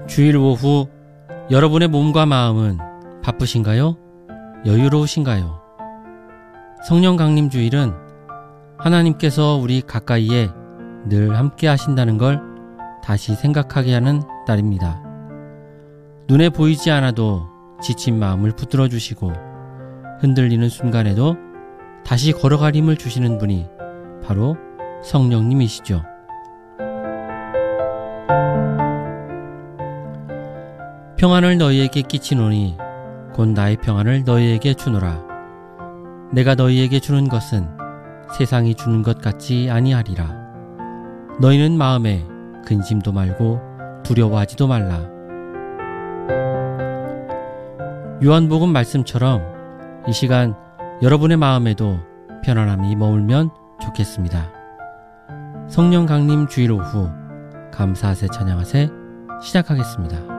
주일 오후 여러분의 몸과 마음은 바쁘신가요? 여유로우신가요? 성령 강림 주일은 하나님께서 우리 가까이에 늘 함께 하신다는 걸 다시 생각하게 하는 날입니다. 눈에 보이지 않아도 지친 마음을 붙들어 주시고 흔들리는 순간에도 다시 걸어갈 힘을 주시는 분이 바로 성령님이시죠. 평안을 너희에게 끼치노니 곧 나의 평안을 너희에게 주노라. 내가 너희에게 주는 것은 세상이 주는 것 같지 아니하리라. 너희는 마음에 근심도 말고 두려워하지도 말라. 요한복음 말씀처럼 이 시간 여러분의 마음에도 편안함이 머물면 좋겠습니다. 성령 강림 주일 오후 감사하세 찬양하세 시작하겠습니다.